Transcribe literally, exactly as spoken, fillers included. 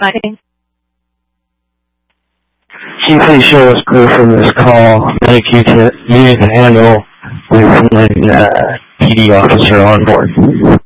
Mighty. Chief, please show us clear from this call. Medic unit to handle with one uh, P D officer on board.